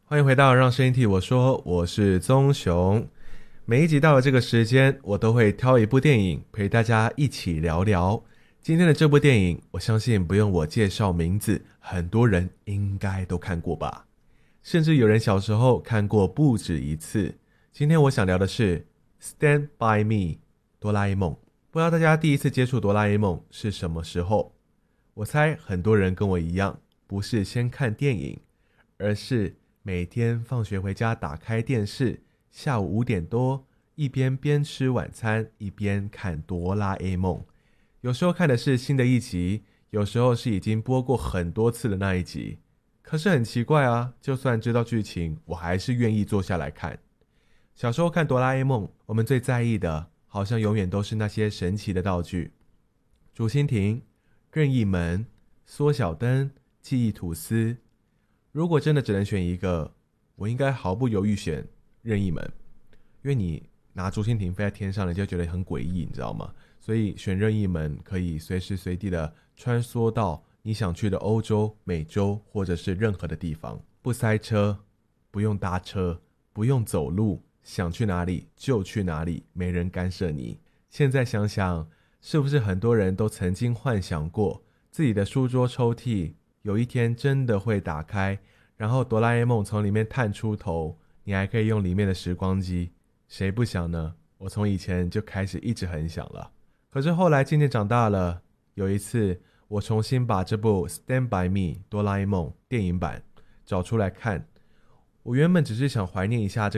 欢迎回到让声音替我说，我是宗雄。每一集到了这个时间，我都会挑一部电影陪大家一起聊聊。今天的这部电影，我相信不用我介绍名字，很多人应该都看过吧，甚至有人小时候看过不止一次。今天我想聊的是 Stand By Me 哆啦 A 梦。不知道大家第一次接触哆啦 A 梦是什么时候？我猜很多人跟我一样，不是先看电影，而是每天放学回家打开电视，下午5点多，一边吃晚餐，一边看哆啦 A 梦。有时候看的是新的一集，有时候是已经播过很多次的那一集。可是很奇怪啊，就算知道剧情，我还是愿意坐下来看。小时候看哆啦 A 梦，我们最在意的好像永远都是那些神奇的道具：竹蜻蜓、任意门、缩小灯、记忆吐司。如果真的只能选一个，我应该毫不犹豫选任意门，因为你拿竹蜻蜓飞在天上，你就觉得很诡异，你知道吗？所以选任意门可以随时随地的穿梭到你想去的欧洲、美洲或者是任何的地方，不塞车，不用搭车，不用走路，想去哪里就去哪里，没人干涉你。现在想想，是不是很多人都曾经幻想过自己的书桌抽屉有一天真的会打开，然后哆啦 A 梦从里面探出头，你还可以用里面的时光机。谁不想呢？我从以前就开始一直很想了。可是后来渐渐长大了，有一次我重新把这部 Stand By Me 哆啦 A 梦电影版找出来看，我原本只是想怀念一下这